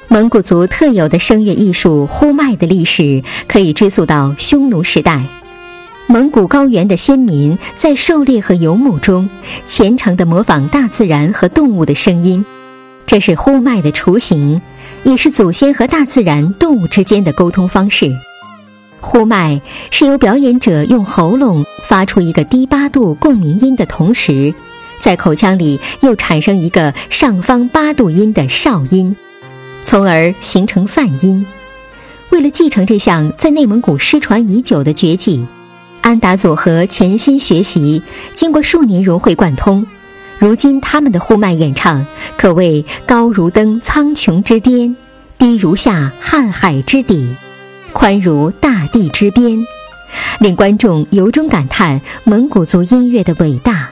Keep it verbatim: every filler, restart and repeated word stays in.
蒙古族特有的声乐艺术呼麦的历史可以追溯到匈奴时代。蒙古高原的先民在狩猎和游牧中虔诚地模仿大自然和动物的声音，这是呼麦的雏形，也是祖先和大自然动物之间的沟通方式。呼麦是由表演者用喉咙发出一个低八度共鸣音的同时，在口腔里又产生一个上方八度音的哨音，从而形成泛音。为了继承这项在内蒙古失传已久的绝技，安达组合潜心学习，经过数年融会贯通，如今他们的呼麦演唱可谓高如登苍穹之巅，低如下瀚海之底，宽如大地之边，令观众由衷感叹蒙古族音乐的伟大。